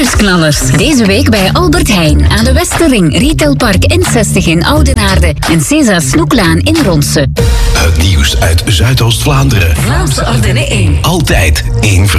nieuwsknallers. Deze week bij Albert Heijn aan de Westerring, Retailpark N60 in Oudenaarde en César Snoeklaan in Ronse. Het nieuws uit Zuidoost-Vlaanderen. Vlaams Ardenne 1. Altijd in